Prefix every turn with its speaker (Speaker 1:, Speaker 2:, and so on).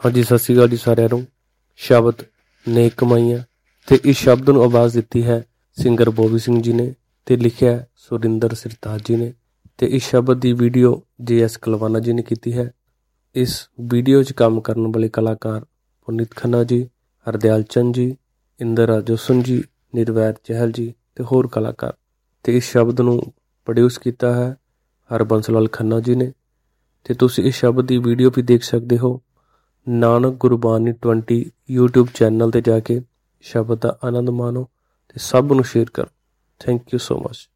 Speaker 1: हाँ जी, सत श्री अकाल जी सारिਆਂ ਨੂੰ। शब्द नेक कमाइयां ते इस शब्द ਨੂੰ आवाज़ दी है सिंगर बॉबी सिंह जी ने ते लिखिया सुरिंदर सरताज जी ने ते इस शब्द की वीडियो JS कलवाना जी ने की है। इस वीडियो च काम करने वाले कलाकार पुनीत खन्ना जी, हरदयाल चंद जी, इंदिरा जोसन जी, निर्वैर चहल जी ते होर कलाकार। ते इस शब्द ਨੂੰ प्रोड्यूस किया है हरबंस लाल खन्ना जी ने। ते तुसी इस शब्द की वीडियो भी देख सकते हो नानक गुरबानी 20 यूट्यूब चैनल ते जाके शब्द का आनंद मानो ते सब नूं शेयर करो। Thank you so much.